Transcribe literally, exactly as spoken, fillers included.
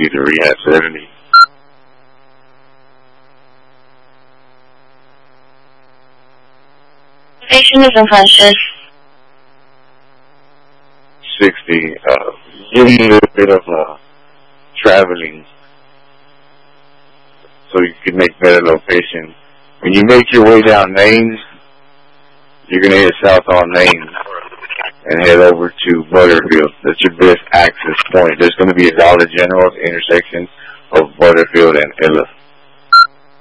get to Rehab seventy. Patient is unconscious. sixty. Uh, getting a little bit of uh, traveling so you can make better location. When you make your way down Main, you're going to head south on Main and head over to Butterfield. That's your best access point. There's going to be a Dollar General at the intersection of Butterfield and Ella.